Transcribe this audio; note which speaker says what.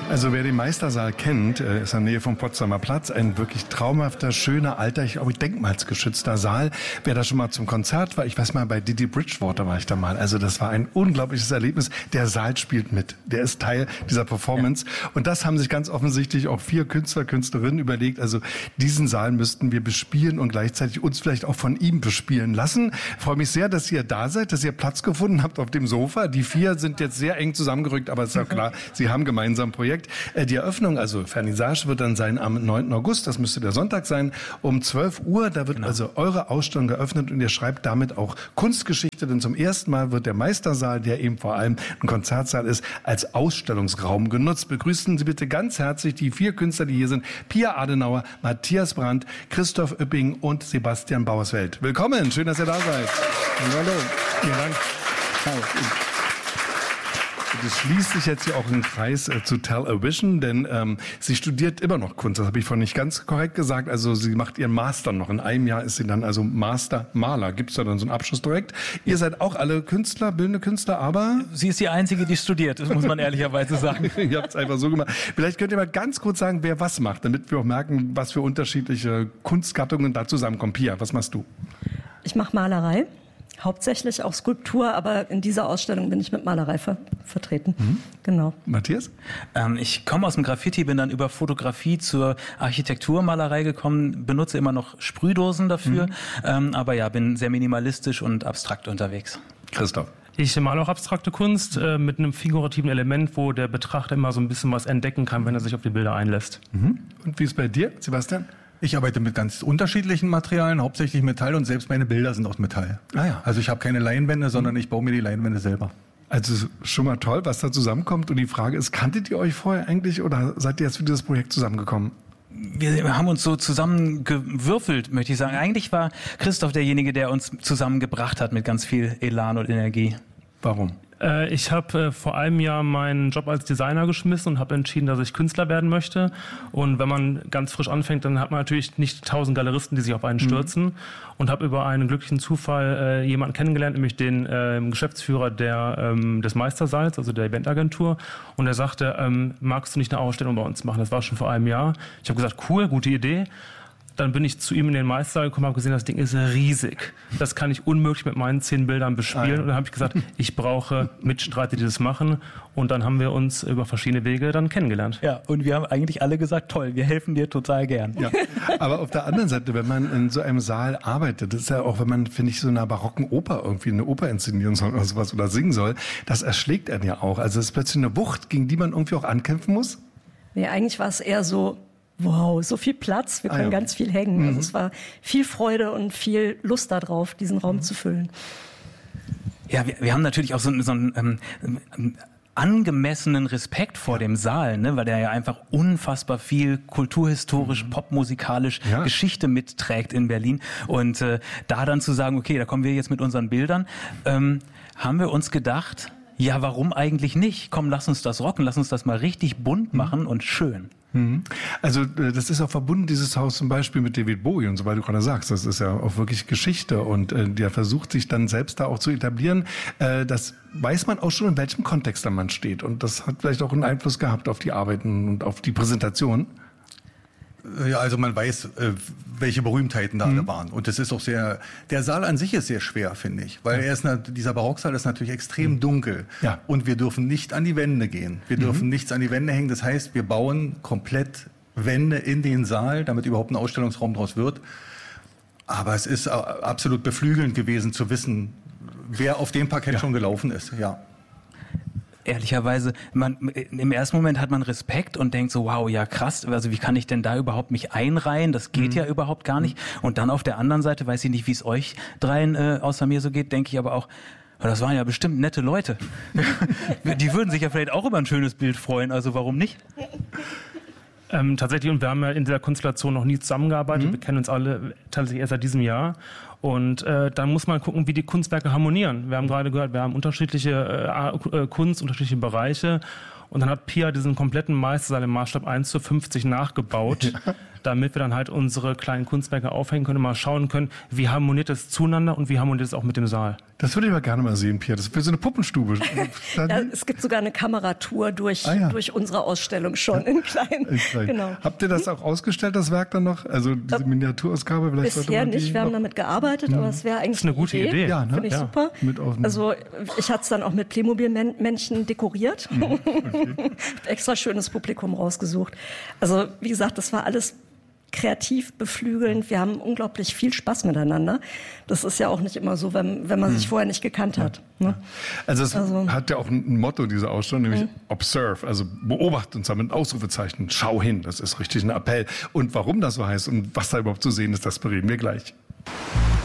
Speaker 1: Also wer den Meistersaal kennt, ist in der Nähe vom Potsdamer Platz, ein wirklich traumhafter, schöner, alter, ich glaube denkmalsgeschützter Saal. Wer da schon mal zum Konzert war, ich weiß mal, bei Didi Bridgewater war ich da mal, also das war ein unglaubliches Erlebnis. Der Saal spielt mit, der ist Teil dieser Performance und das haben sich ganz offensichtlich auch 4 Künstler, Künstlerinnen überlegt, also diesen Saal müssten wir bespielen und gleichzeitig uns vielleicht auch von ihm bespielen lassen. Ich freue mich sehr, dass ihr da seid, dass ihr Platz gefunden habt auf dem Sofa. Die 4 sind jetzt sehr eng zusammengerückt, aber ist ja klar, sie haben gemeinsam ein Projekt. Die Eröffnung, also Vernissage, wird dann sein am 9. August, das müsste der Sonntag sein, um 12 Uhr. Da wird also eure Ausstellung geöffnet und ihr schreibt damit auch Kunstgeschichte, denn zum ersten Mal wird der Meistersaal, der eben vor allem ein Konzertsaal ist, als Ausstellungsraum genutzt. Begrüßen Sie bitte ganz herzlich die 4 Künstler, die hier sind. Pia Adenauer, Matthias Brandt, Christoph Oepping und Sebastian Bauersfeld. Willkommen, schön, dass ihr da seid. Hallo. Vielen Dank. Hallo. Das schließt sich jetzt hier auch ein Kreis zu Tell a Vision, denn sie studiert immer noch Kunst. Das habe ich vorhin nicht ganz korrekt gesagt. Also sie macht ihren Master noch. In einem Jahr ist sie dann also Master-Maler. Gibt es da dann so einen Abschluss direkt? Ihr seid auch alle Künstler, bildende Künstler, aber...
Speaker 2: Sie ist die Einzige, die studiert, das muss man ehrlicherweise sagen.
Speaker 1: Ihr habt es einfach so gemacht. Vielleicht könnt ihr mal ganz kurz sagen, wer was macht, damit wir auch merken, was für unterschiedliche Kunstgattungen da zusammenkommen. Pia, was machst du?
Speaker 3: Ich mache Malerei. Hauptsächlich auch Skulptur, aber in dieser Ausstellung bin ich mit Malerei vertreten. Genau.
Speaker 1: Matthias?
Speaker 2: Ich komme aus dem Graffiti, bin dann über Fotografie zur Architekturmalerei gekommen, benutze immer noch Sprühdosen dafür, aber ja, bin sehr minimalistisch und abstrakt unterwegs.
Speaker 1: Christoph?
Speaker 4: Ich male auch abstrakte Kunst mit einem figurativen Element, wo der Betrachter immer so ein bisschen was entdecken kann, wenn er sich auf die Bilder einlässt.
Speaker 1: Und wie ist bei dir, Sebastian?
Speaker 5: Ich arbeite mit ganz unterschiedlichen Materialien, hauptsächlich Metall und selbst meine Bilder sind aus Metall.
Speaker 1: Ah ja.
Speaker 5: Also ich habe keine Leinwände, sondern ich baue mir die Leinwände selber.
Speaker 1: Also schon mal toll, was da zusammenkommt. Und die Frage ist, kanntet ihr euch vorher eigentlich oder seid ihr jetzt für dieses Projekt zusammengekommen?
Speaker 2: Wir haben uns so zusammengewürfelt, möchte ich sagen. Eigentlich war Christoph derjenige, der uns zusammengebracht hat mit ganz viel Elan und Energie.
Speaker 1: Warum?
Speaker 4: Ich habe vor einem Jahr meinen Job als Designer geschmissen und habe entschieden, dass ich Künstler werden möchte. Und wenn man ganz frisch anfängt, dann hat man natürlich nicht 1000 Galeristen, die sich auf einen stürzen. Und habe über einen glücklichen Zufall jemanden kennengelernt, nämlich den Geschäftsführer des Meistersaals, also der Eventagentur. Und er sagte, magst du nicht eine Ausstellung bei uns machen? Das war schon vor einem Jahr. Ich habe gesagt, cool, gute Idee. Dann bin ich zu ihm in den Meistersaal gekommen und habe gesehen, das Ding ist riesig. Das kann ich unmöglich mit meinen 10 Bildern bespielen. Und dann habe ich gesagt, ich brauche Mitstreiter, die das machen. Und dann haben wir uns über verschiedene Wege dann kennengelernt.
Speaker 2: Ja, und wir haben eigentlich alle gesagt, toll, wir helfen dir total gern.
Speaker 1: Ja. Aber auf der anderen Seite, wenn man in so einem Saal arbeitet, das ist ja auch, wenn man, finde ich, so einer barocken Oper irgendwie eine Oper inszenieren soll oder sowas oder singen soll, das erschlägt einen ja auch. Also es ist plötzlich eine Wucht, gegen die man irgendwie auch ankämpfen muss.
Speaker 3: Nee, eigentlich war es eher so, wow, so viel Platz, wir können ganz viel hängen. Also es war viel Freude und viel Lust darauf, diesen Raum zu füllen.
Speaker 2: Ja, wir haben natürlich auch so einen angemessenen Respekt vor dem Saal, ne, weil der ja einfach unfassbar viel kulturhistorisch, popmusikalisch Geschichte mitträgt in Berlin. Und da dann zu sagen, okay, da kommen wir jetzt mit unseren Bildern, haben wir uns gedacht, ja, warum eigentlich nicht? Komm, lass uns das rocken, lass uns das mal richtig bunt machen und schön.
Speaker 1: Also das ist auch verbunden, dieses Haus zum Beispiel mit David Bowie und so, weil du gerade sagst, das ist ja auch wirklich Geschichte und der versucht sich dann selbst da auch zu etablieren. Das weiß man auch schon, in welchem Kontext da man steht und das hat vielleicht auch einen Einfluss gehabt auf die Arbeiten und auf die Präsentation.
Speaker 5: Ja, also man weiß, welche Berühmtheiten da alle waren. Und das ist auch sehr, der Saal an sich ist sehr schwer, finde ich. Weil dieser Barocksaal ist natürlich extrem dunkel. Ja. Und wir dürfen nicht an die Wände gehen. Wir dürfen nichts an die Wände hängen. Das heißt, wir bauen komplett Wände in den Saal, damit überhaupt ein Ausstellungsraum draus wird. Aber es ist absolut beflügelnd gewesen zu wissen, wer auf dem Parkett schon gelaufen ist. Ja.
Speaker 2: Ehrlicherweise, im ersten Moment hat man Respekt und denkt so, wow, ja krass, also wie kann ich denn da überhaupt mich einreihen? Das geht ja überhaupt gar nicht. Und dann auf der anderen Seite, weiß ich nicht, wie es euch dreien außer mir so geht, denke ich aber auch, das waren ja bestimmt nette Leute. Die würden sich ja vielleicht auch über ein schönes Bild freuen, also warum nicht?
Speaker 4: Tatsächlich, und wir haben ja in dieser Konstellation noch nie zusammengearbeitet. Wir kennen uns alle tatsächlich erst seit diesem Jahr. Und dann muss man gucken, wie die Kunstwerke harmonieren. Wir haben gerade gehört, wir haben unterschiedliche Kunst, unterschiedliche Bereiche. Und dann hat Pia diesen kompletten Meistersaal im Maßstab 1:50 nachgebaut. Ja. damit wir dann halt unsere kleinen Kunstwerke aufhängen können und mal schauen können, wie harmoniert es zueinander und wie harmoniert es auch mit dem Saal.
Speaker 1: Das würde ich aber gerne mal sehen, Pierre. Das wäre so eine Puppenstube.
Speaker 3: Ja, es gibt sogar eine Kameratour durch unsere Ausstellung schon in klein. Genau.
Speaker 1: Habt ihr das auch ausgestellt, das Werk dann noch? Also diese Miniaturausgabe?
Speaker 3: Bisher nicht, wir haben damit gearbeitet, aber es wäre eigentlich
Speaker 4: eine gute Idee.
Speaker 1: Ja, ne?
Speaker 3: Finde ich super. Also ich hatte es dann auch mit Playmobil-Männchen dekoriert. Okay. Extra schönes Publikum rausgesucht. Also wie gesagt, das war alles kreativ beflügelnd. Wir haben unglaublich viel Spaß miteinander. Das ist ja auch nicht immer so, wenn man sich vorher nicht gekannt hat. Ne?
Speaker 1: Also es hat ja auch ein Motto, diese Ausstellung, nämlich Observe, also beobachten, und zwar mit Ausrufezeichen. Schau hin, das ist richtig ein Appell. Und warum das so heißt und was da überhaupt zu sehen ist, das bereden wir gleich.